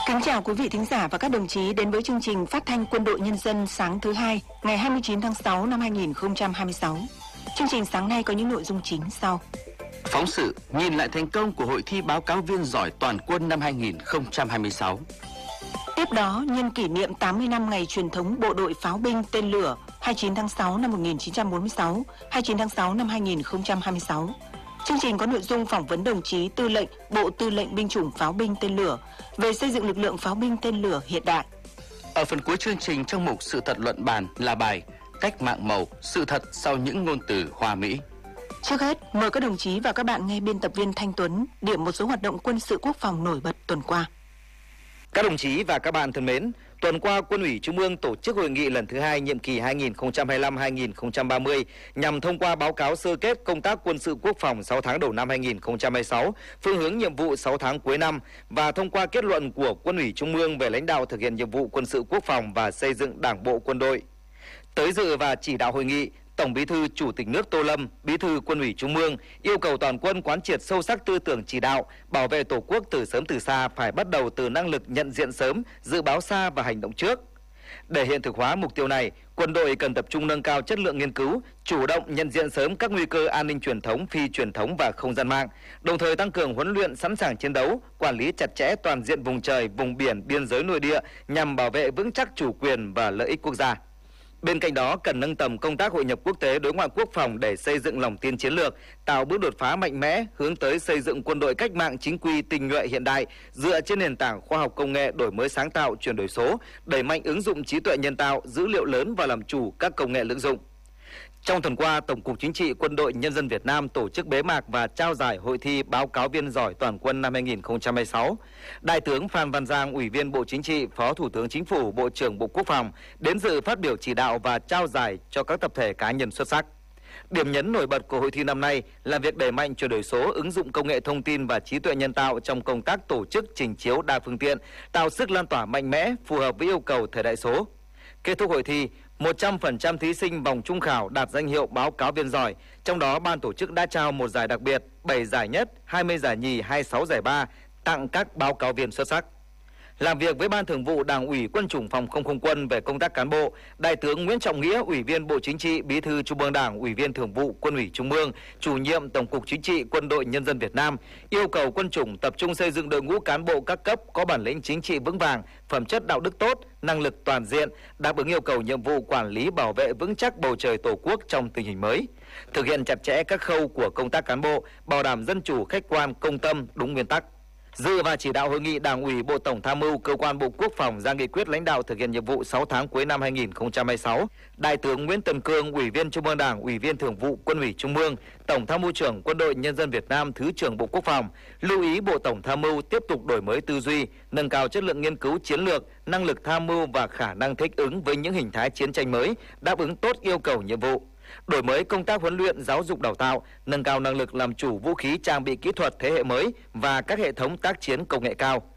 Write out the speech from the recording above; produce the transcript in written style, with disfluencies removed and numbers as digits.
Kính chào quý vị thính giả và các đồng chí đến với chương trình Phát thanh Quân đội Nhân dân sáng thứ hai, ngày 29 tháng 6 năm 2026. Chương trình sáng nay có những nội dung chính sau. Phóng sự nhìn lại thành công của hội thi báo cáo viên giỏi toàn quân năm 2026. Tiếp đó, nhân kỷ niệm 80 năm ngày truyền thống bộ đội pháo binh tên lửa 29 tháng 6 năm 1946, 29 tháng 6 năm 2026. Chương trình có nội dung phỏng vấn đồng chí Tư lệnh Bộ Tư lệnh Binh chủng pháo binh tên lửa về xây dựng lực lượng pháo binh tên lửa hiện đại. Ở phần cuối chương trình, trong mục Sự thật luận bàn là bài Cách mạng màu, sự thật sau những ngôn từ hoa mỹ. Trước hết, mời các đồng chí và các bạn nghe biên tập viên Thanh Tuấn điểm một số hoạt động quân sự quốc phòng nổi bật tuần qua. Các đồng chí và các bạn thân mến, tuần qua Quân ủy Trung ương tổ chức hội nghị lần thứ 2 nhiệm kỳ 2025-2030 nhằm thông qua báo cáo sơ kết công tác quân sự quốc phòng 6 tháng đầu năm 2026, phương hướng nhiệm vụ 6 tháng cuối năm và thông qua kết luận của Quân ủy Trung ương về lãnh đạo thực hiện nhiệm vụ quân sự quốc phòng và xây dựng Đảng bộ quân đội. Tới dự và chỉ đạo hội nghị, Tổng Bí thư Chủ tịch nước Tô Lâm, Bí thư Quân ủy Trung ương yêu cầu toàn quân quán triệt sâu sắc tư tưởng chỉ đạo bảo vệ Tổ quốc từ sớm từ xa phải bắt đầu từ năng lực nhận diện sớm, dự báo xa và hành động trước. Để hiện thực hóa mục tiêu này, quân đội cần tập trung nâng cao chất lượng nghiên cứu, chủ động nhận diện sớm các nguy cơ an ninh truyền thống, phi truyền thống và không gian mạng, đồng thời tăng cường huấn luyện sẵn sàng chiến đấu, quản lý chặt chẽ toàn diện vùng trời, vùng biển, biên giới nội địa nhằm bảo vệ vững chắc chủ quyền và lợi ích quốc gia. Bên cạnh đó, cần nâng tầm công tác hội nhập quốc tế đối ngoại quốc phòng để xây dựng lòng tin chiến lược, tạo bước đột phá mạnh mẽ hướng tới xây dựng quân đội cách mạng chính quy tinh nhuệ hiện đại, dựa trên nền tảng khoa học công nghệ, đổi mới sáng tạo, chuyển đổi số, đẩy mạnh ứng dụng trí tuệ nhân tạo, dữ liệu lớn và làm chủ các công nghệ lưỡng dụng. Trong tuần qua, Tổng cục Chính trị Quân đội Nhân dân Việt Nam tổ chức bế mạc và trao giải hội thi báo cáo viên giỏi toàn quân năm 2026. Đại tướng Phan Văn Giang, Ủy viên Bộ Chính trị, Phó Thủ tướng Chính phủ, Bộ trưởng Bộ Quốc phòng đến dự phát biểu chỉ đạo và trao giải cho các tập thể cá nhân xuất sắc. Điểm nhấn nổi bật của hội thi năm nay là việc đẩy mạnh chuyển đổi số, ứng dụng công nghệ thông tin và trí tuệ nhân tạo trong công tác tổ chức trình chiếu đa phương tiện, tạo sức lan tỏa mạnh mẽ, phù hợp với yêu cầu thời đại số. Kết thúc hội thi, 100% thí sinh vòng chung khảo đạt danh hiệu báo cáo viên giỏi, trong đó ban tổ chức đã trao 1 giải đặc biệt, 7 giải nhất, 20 giải nhì, 26 giải ba tặng các báo cáo viên xuất sắc. Làm việc với Ban Thường vụ Đảng ủy Quân chủng Phòng không không quân về công tác cán bộ, Đại tướng Nguyễn Trọng Nghĩa, Ủy viên Bộ Chính trị, Bí thư Trung ương Đảng, Ủy viên Thường vụ Quân ủy Trung ương, Chủ nhiệm Tổng cục Chính trị Quân đội Nhân dân Việt Nam yêu cầu quân chủng tập trung xây dựng đội ngũ cán bộ các cấp có bản lĩnh chính trị vững vàng, phẩm chất đạo đức tốt, năng lực toàn diện, đáp ứng yêu cầu nhiệm vụ quản lý bảo vệ vững chắc bầu trời Tổ quốc trong tình hình mới, thực hiện chặt chẽ các khâu của công tác cán bộ, bảo đảm dân chủ, khách quan, công tâm, đúng nguyên tắc. Dự và chỉ đạo hội nghị, Đảng ủy Bộ Tổng Tham mưu Cơ quan Bộ Quốc phòng ra nghị quyết lãnh đạo thực hiện nhiệm vụ 6 tháng cuối năm 2026. Đại tướng Nguyễn Tân Cương, Ủy viên Trung ương Đảng, Ủy viên Thường vụ Quân ủy Trung ương, Tổng Tham mưu trưởng Quân đội Nhân dân Việt Nam, Thứ trưởng Bộ Quốc phòng lưu ý Bộ Tổng Tham mưu tiếp tục đổi mới tư duy, nâng cao chất lượng nghiên cứu chiến lược, năng lực tham mưu và khả năng thích ứng với những hình thái chiến tranh mới, đáp ứng tốt yêu cầu nhiệm vụ. Đổi mới công tác huấn luyện, giáo dục đào tạo, nâng cao năng lực làm chủ vũ khí trang bị kỹ thuật thế hệ mới và các hệ thống tác chiến công nghệ cao.